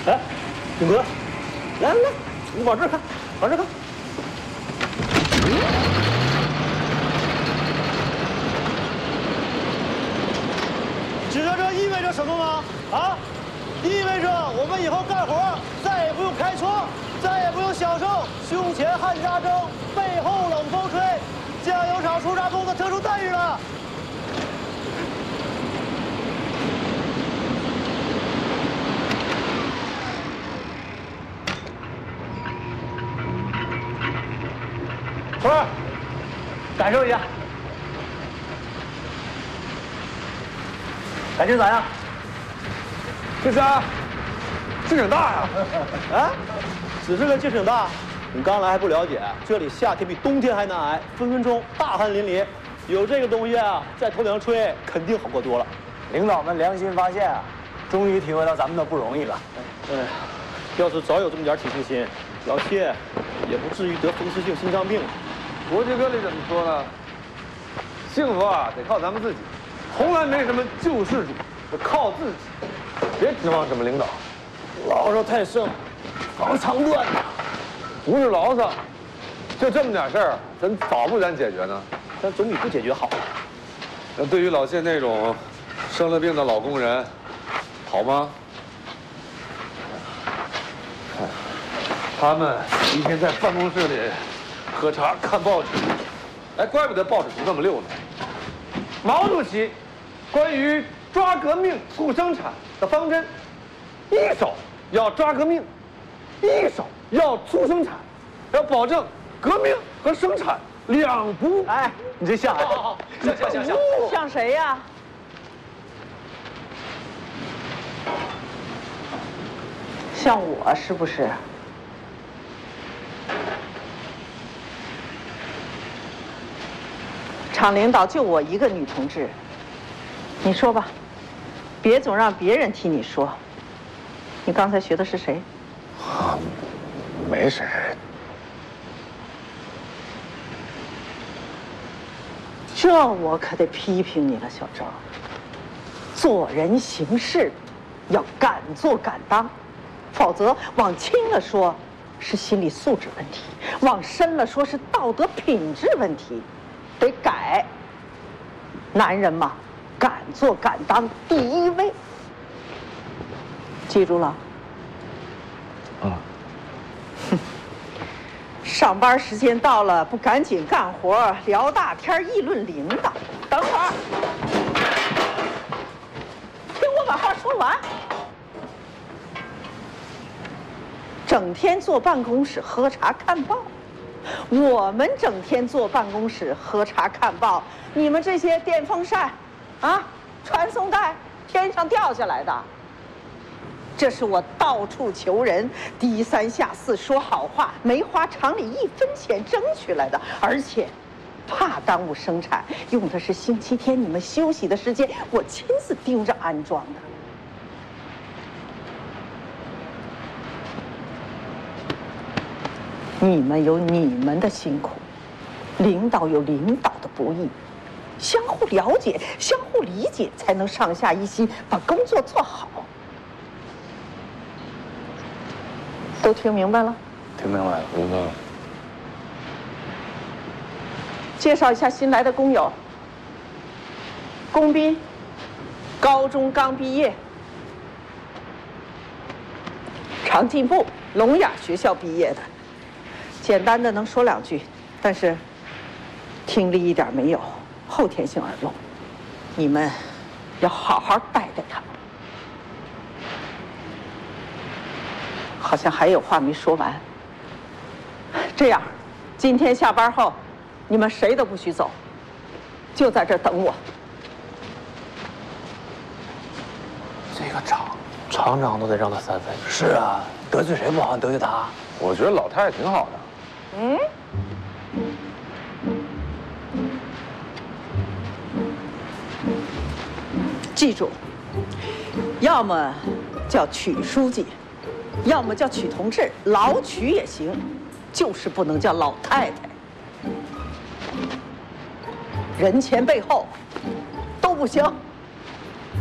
哎，勇哥，来，你往这看，往这看。知道这意味着什么吗？啊，意味着我们以后干活再也不用开窗，再也不用享受胸前汗渣蒸、背后冷风吹、酱油厂出渣工的特殊待遇了。徒儿，感受一下，感觉咋样？ 这家劲挺大呀！ 啊，只是个劲挺大。你刚来还不了解，这里夏天比冬天还难挨，分分钟大汗淋漓。有这个东西啊，在头顶上吹，肯定好过多了。 领导们良心发现啊，终于体会到咱们的不容易了。 哎，要是早有这么点体恤心，老谢也不至于得风湿性心脏病。 国际歌里怎么说呢？幸福啊，得靠咱们自己，从来没什么救世主，得靠自己。别指望什么领导， 牢骚太盛，防肠乱呐。 不是牢骚，就这么点事儿，咱早不咱解决呢？ 但总比不解决好。 那对于老谢那种生了病的老工人，好吗？他们一天在办公室里喝茶看报纸，哎，怪不得报纸读那么溜呢。毛主席关于抓革命促生产的方针，一手要抓革命，一手要促生产，要保证革命和生产两不。 哎，你这像像。 像谁呀？像我是不是？厂领导就我一个女同志，你说吧，别总让别人替你说。你刚才学的是谁？ 啊，没谁。 这我可得批评你了，小赵。做人行事要敢做敢当，否则往轻了说是心理素质问题，往深了说是道德品质问题，得改。男人嘛，敢做敢当第一位，记住了。 啊。 上班时间到了，不赶紧干活，聊大天，议论领导。等会儿，听我把话说完。整天坐办公室喝茶看报，我们整天坐办公室喝茶看报，你们这些电风扇，啊，传送带，天上掉下来的。这是我到处求人，低三下四说好话，没花厂里1分钱争取来的，而且怕耽误生产，用的是星期天你们休息的时间，我亲自盯着安装的。你们有你们的辛苦，领导有领导的不易，相互了解、相互理解，才能上下一心，把工作做好。都听明白了？ 听明白了， 明白了。 介绍一下新来的工友。龚斌，高中刚毕业，常进步，聋哑学校毕业的，简单的能说2句，但是听力一点没有，后天性耳聋，你们要好好带带他。好像还有话没说完。这样，今天下班后，你们谁都不许走，就在这儿等我。 这个厂长都得让他3分。是啊，得罪谁不好，得罪他。 我觉得老太太挺好的。 嗯。记住，要么叫曲书记。要么叫曲同志，老曲也行，就是不能叫老太太。人前背后都不行。